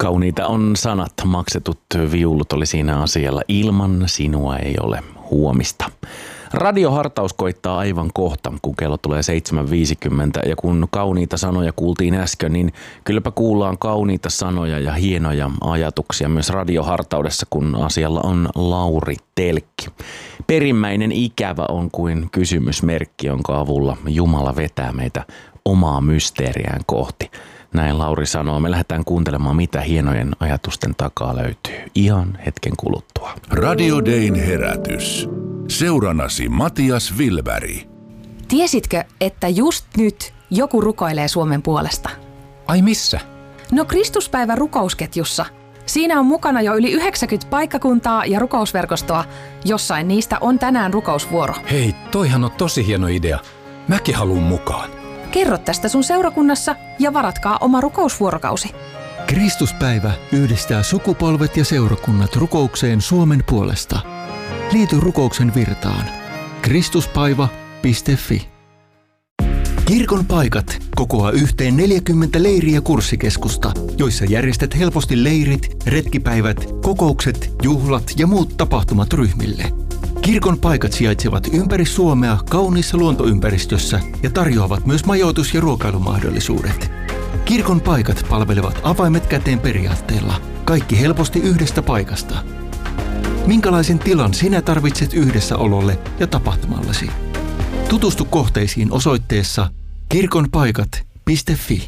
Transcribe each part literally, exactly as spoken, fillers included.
Kauniita on sanat, maksetut viulut oli siinä asialla. Ilman sinua ei ole huomista. Radiohartaus koittaa aivan kohta, kun kello tulee seitsemän viisikymmentä, ja kun kauniita sanoja kuultiin äsken, niin kylläpä kuullaan kauniita sanoja ja hienoja ajatuksia myös radiohartaudessa, kun asialla on Lauri Telkki. Perimmäinen ikävä on kuin kysymysmerkki, jonka avulla Jumala vetää meitä omaa mysteeriään kohti. Näin Lauri sanoo. Me lähdetään kuuntelemaan, mitä hienojen ajatusten takaa löytyy ihan hetken kuluttua. Radio Dayn herätys. Seuranasi Matias Wilberg. Tiesitkö, että just nyt joku rukoilee Suomen puolesta? Ai missä? No Kristuspäivän rukousketjussa. Siinä on mukana jo yli yhdeksänkymmentä paikkakuntaa ja rukousverkostoa. Jossain niistä on tänään rukousvuoro. Hei, toihan on tosi hieno idea. Mäkin haluun mukaan. Kerro tästä sun seurakunnassa ja varatkaa oma rukousvuorokausi. Kristuspäivä yhdistää sukupolvet ja seurakunnat rukoukseen Suomen puolesta. Liity rukouksen virtaan. Kristuspaiva piste fi. Kirkon paikat kokoaa yhteen neljäkymmentä leiriä kurssikeskusta, joissa järjestät helposti leirit, retkipäivät, kokoukset, juhlat ja muut tapahtumat ryhmille. Kirkon paikat sijaitsevat ympäri Suomea kauniissa luontoympäristössä ja tarjoavat myös majoitus- ja ruokailumahdollisuudet. Kirkon paikat palvelevat avaimet käteen periaatteella. Kaikki helposti yhdestä paikasta. Minkälaisen tilan sinä tarvitset yhdessäololle ja tapahtumallesi? Tutustu kohteisiin osoitteessa kirkonpaikat piste fi.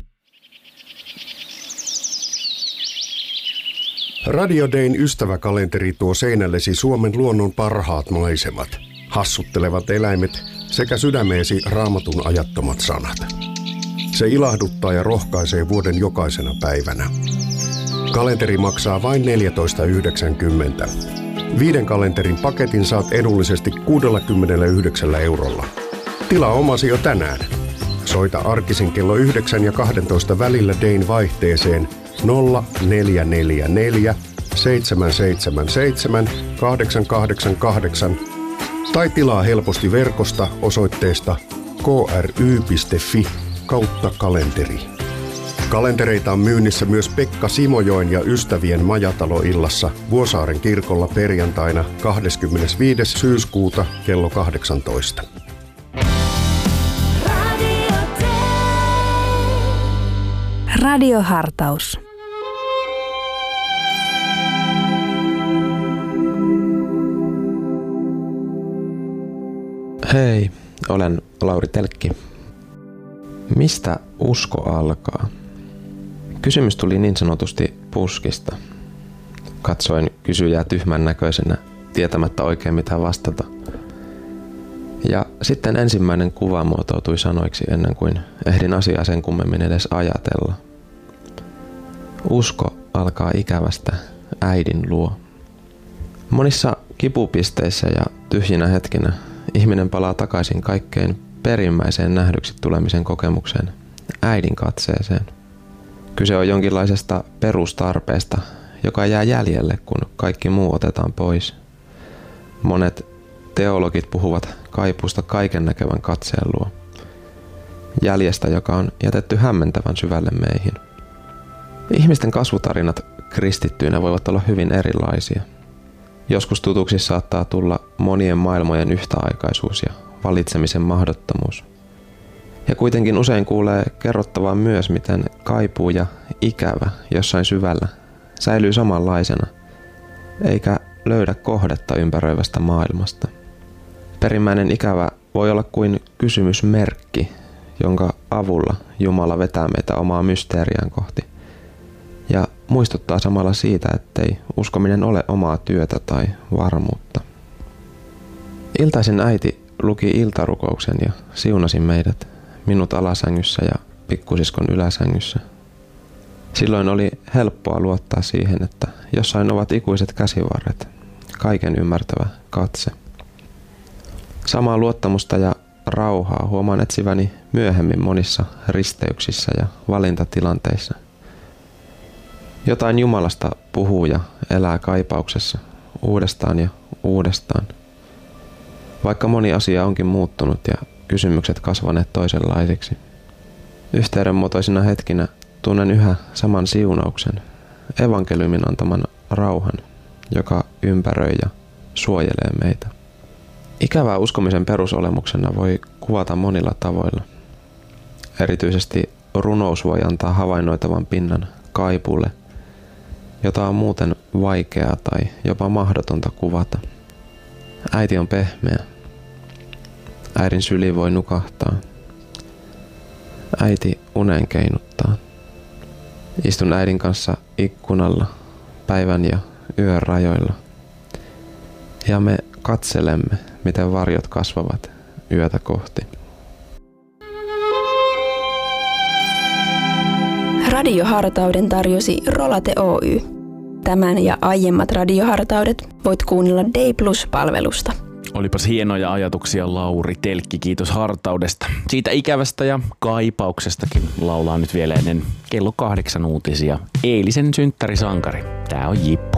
Radio Dayn ystäväkalenteri tuo seinällesi Suomen luonnon parhaat maisemat, hassuttelevat eläimet sekä sydämeesi Raamatun ajattomat sanat. Se ilahduttaa ja rohkaisee vuoden jokaisena päivänä. Kalenteri maksaa vain neljätoista yhdeksänkymmentä. Viiden kalenterin paketin saat edullisesti kuusikymmentäyhdeksän eurolla. Tilaa omasi jo tänään. Soita arkisin kello yhdeksän ja kahdentoista välillä Dayn vaihteeseen nolla neljä neljä neljä seitsemän seitsemän seitsemän kahdeksan kahdeksan kahdeksan tai tilaa helposti verkosta osoitteesta kry piste fi kautta kalenteri. Kalentereita on myynnissä myös Pekka Simojoen ja ystävien majataloillassa Vuosaaren kirkolla perjantaina kahdeskymmenesviides syyskuuta kello kahdeksantoista. Radiohartaus. Hei, olen Lauri Telkki. Mistä usko alkaa? Kysymys tuli niin sanotusti puskista. Katsoin kysyjää tyhmän näköisenä, tietämättä oikein mitä vastata. Ja sitten ensimmäinen kuva muotoutui sanoiksi ennen kuin ehdin asiaa sen kummemmin edes ajatella. Usko alkaa ikävästä äidin luo. Monissa kipupisteissä ja tyhjinä hetkinä ihminen palaa takaisin kaikkein perimmäiseen nähdyksi tulemisen kokemukseen, äidin katseeseen. Kyse on jonkinlaisesta perustarpeesta, joka jää jäljelle, kun kaikki muu otetaan pois. Monet teologit puhuvat kaipuusta kaiken näkevän katseen luo. Jäljestä, joka on jätetty hämmentävän syvälle meihin. Ihmisten kasvutarinat kristittyinä voivat olla hyvin erilaisia. Joskus tutuksi saattaa tulla monien maailmojen yhtäaikaisuus ja valitsemisen mahdottomuus. Ja kuitenkin usein kuulee kerrottavaa myös, miten kaipuu ja ikävä jossain syvällä säilyy samanlaisena, eikä löydä kohdetta ympäröivästä maailmasta. Perimmäinen ikävä voi olla kuin kysymysmerkki, jonka avulla Jumala vetää meitä omaa mysteeriään kohti. Ja muistuttaa samalla siitä, ettei uskominen ole omaa työtä tai varmuutta. Iltaisin äiti luki iltarukouksen ja siunasi meidät, minut alasängyssä ja pikkusiskon yläsängyssä. Silloin oli helppoa luottaa siihen, että jossain ovat ikuiset käsivarret, kaiken ymmärtävä katse. Samaa luottamusta ja rauhaa huomaan etsiväni myöhemmin monissa risteyksissä ja valintatilanteissa. Jotain Jumalasta puhuu ja elää kaipauksessa uudestaan ja uudestaan. Vaikka moni asia onkin muuttunut ja kysymykset kasvaneet toisenlaisiksi. Yhteydenmuotoisina hetkinä tunnen yhä saman siunauksen, evankeliumin antaman rauhan, joka ympäröi ja suojelee meitä. Ikävää uskomisen perusolemuksena voi kuvata monilla tavoilla. Erityisesti runous voi antaa havainnoitavan pinnan kaipuulle, jota on muuten vaikeaa tai jopa mahdotonta kuvata. Äiti on pehmeä. Äidin syli voi nukahtaa. Äiti unen keinuttaa. Istun äidin kanssa ikkunalla päivän ja yön rajoilla. Ja me katselemme, miten varjot kasvavat yötä kohti. Radiohartauden tarjosi Rolate Oy. Tämän ja aiemmat radiohartaudet voit kuunnella Day Plus-palvelusta. Olipas hienoja ajatuksia, Lauri Telkki, kiitos hartaudesta. Siitä ikävästä ja kaipauksestakin laulaa nyt vielä ennen kello kahdeksan uutisia eilisen synttärisankari. Tää on Jippo.